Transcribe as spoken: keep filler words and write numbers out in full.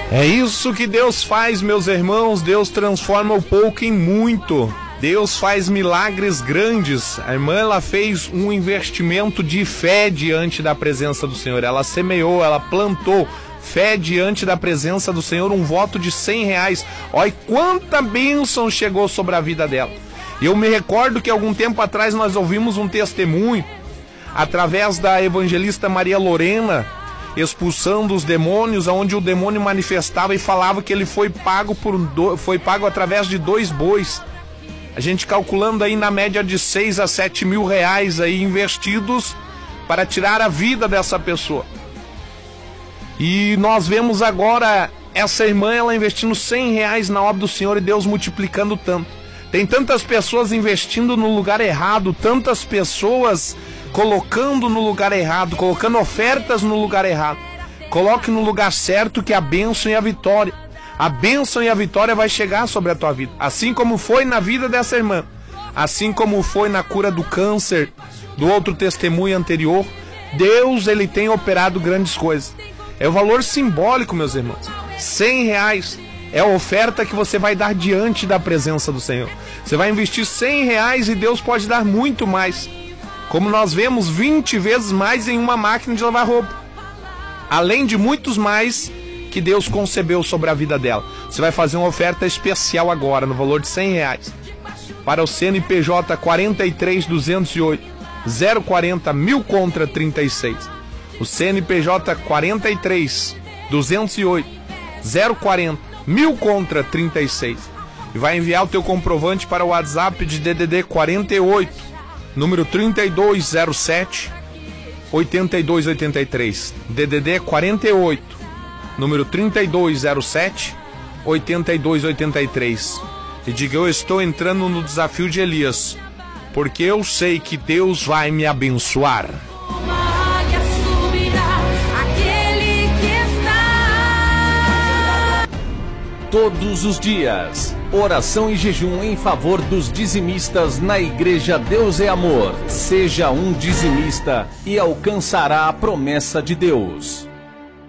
É isso que Deus faz, meus irmãos. Deus transforma o pouco em muito. Deus faz milagres grandes. A irmã, ela fez um investimento de fé diante da presença do Senhor. Ela semeou, ela plantou fé diante da presença do Senhor, um voto de cem reais. Olha quanta bênção chegou sobre a vida dela. Eu me recordo que algum tempo atrás nós ouvimos um testemunho através da evangelista Maria Lorena, expulsando os demônios, onde o demônio manifestava e falava que ele foi pago por do... foi pago através de dois bois. A gente calculando aí na média de seis a sete mil reais aí investidos para tirar a vida dessa pessoa. E nós vemos agora essa irmã, ela investindo cem reais na obra do Senhor e Deus multiplicando tanto. Tem tantas pessoas investindo no lugar errado, tantas pessoas colocando no lugar errado, colocando ofertas no lugar errado. Coloque no lugar certo que a bênção e a vitória. A bênção e a vitória vai chegar sobre a tua vida. Assim como foi na vida dessa irmã. Assim como foi na cura do câncer do outro testemunho anterior. Deus, ele tem operado grandes coisas. É o valor simbólico, meus irmãos. cem reais é a oferta que você vai dar diante da presença do Senhor. Você vai investir cem reais e Deus pode dar muito mais. Como nós vemos, vinte vezes mais em uma máquina de lavar roupa. Além de muitos mais que Deus concebeu sobre a vida dela. Você vai fazer uma oferta especial agora, no valor de cem reais. Para o C N P J quarenta e três, duzentos e oito, zero quarenta, mil contra trinta e seis. O C N P J quarenta e três, duzentos e oito, zero quarenta, mil contra trinta e seis. E vai enviar o teu comprovante para o WhatsApp de D D D quarenta e oito. Número trinta e dois zero sete, oitenta e dois oitenta e três. D D D quarenta e oito. Número trinta e dois zero sete, oitenta e dois oitenta e três. E diga: eu estou entrando no desafio de Elias, porque eu sei que Deus vai me abençoar. Todos os dias, oração e jejum em favor dos dizimistas na Igreja Deus é Amor. Seja um dizimista e alcançará a promessa de Deus.